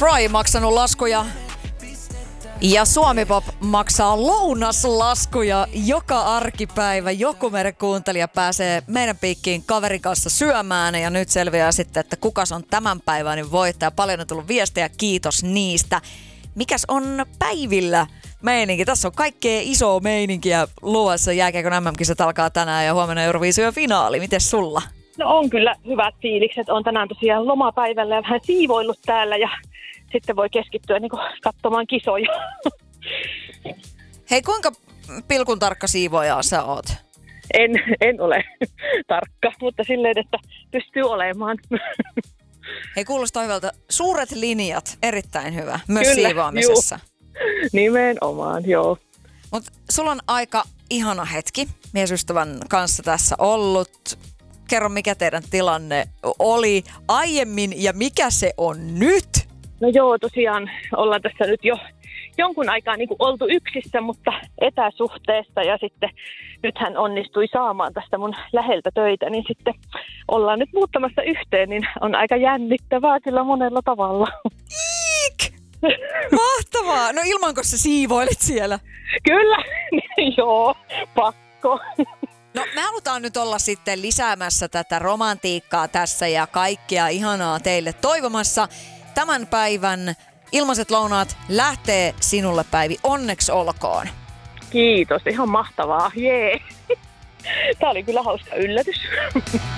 Fry maksanut laskuja ja Suomi-pop maksaa lounaslaskuja joka arkipäivä. Joku meidän kuuntelija pääsee meidän piikkiin kaverin kanssa syömään ja nyt selviää sitten, että kukas on tämän päivän voittaja. Paljon on tullut viestejä, kiitos niistä. Mikäs on päivillä meininki? Tässä on kaikkea isoa meininkiä luvassa. Jääkiekon MM-kisat alkaa tänään ja huomenna Euroviisujen finaali. Mites sulla? No on kyllä hyvät fiilikset. On tänään tosiaan lomapäivällä ja vähän siivoillut täällä ja sitten voi keskittyä niin kuin katsomaan kisoja. Hei, kuinka pilkun tarkka siivoja sä oot? En ole tarkka, mutta silleen, että pystyy olemaan. Hei, kuulostaa hyvältä. Suuret linjat, erittäin hyvä, myös kyllä, siivoamisessa. Juu. Nimenomaan, joo. Mut sulla on aika ihana hetki miesystävän kanssa tässä ollut. Kerro, mikä teidän tilanne oli aiemmin ja mikä se on nyt? No joo, tosiaan ollaan tässä nyt jo jonkun aikaa niin kuin oltu yksissä, mutta etäsuhteessa ja sitten nyt hän onnistui saamaan tästä mun läheltä töitä, niin sitten ollaan nyt muuttamassa yhteen, niin on aika jännittävää kyllä monella tavalla. Iik! Mahtavaa! No ilmanko sä siivoilit siellä? Kyllä, joo, pakko. No me halutaan nyt olla sitten lisäämässä tätä romantiikkaa tässä ja kaikkea ihanaa teille toivomassa. Tämän päivän ilmaiset lounaat lähtee sinulle, Päivi. Onneksi olkoon. Kiitos, ihan mahtavaa. Jee. Tämä oli kyllä hauska yllätys.